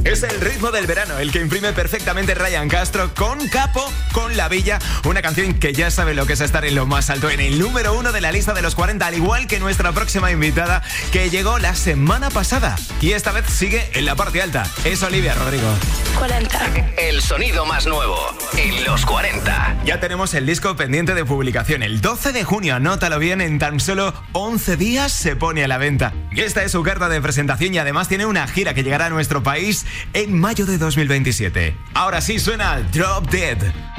Es el ritmo del verano, el que imprime perfectamente Ryan Castro con Capo, con La Villa, una canción que ya sabe lo que es estar en lo más alto, en el número 1 de la lista de los 40, al igual que nuestra próxima invitada, que llegó la semana pasada y esta vez sigue en la parte alta. Es Olivia Rodrigo. 40. El sonido más nuevo en los 40. Ya tenemos el disco pendiente de publicación. El 12 de junio, anótalo bien, en tan solo 11 días se pone a la venta. Y esta es su carta de presentación y además tiene una gira que llegará a nuestro país en mayo de 2027. Ahora sí suena Drop Dead.